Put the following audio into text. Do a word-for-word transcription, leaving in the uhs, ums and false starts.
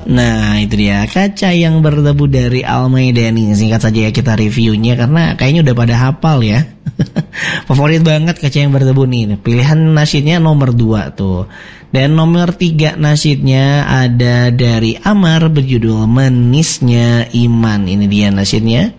Nah itu dia Kaca yang berdebu dari Al-Maidani. Singkat saja ya kita reviewnya karena kayaknya udah pada hafal ya. Favorit banget Kaca yang berdebu nih. Pilihan nasyidnya nomor dua tuh. Dan nomor tiga nasyidnya ada dari Amar berjudul Manisnya Iman. Ini dia nasyidnya.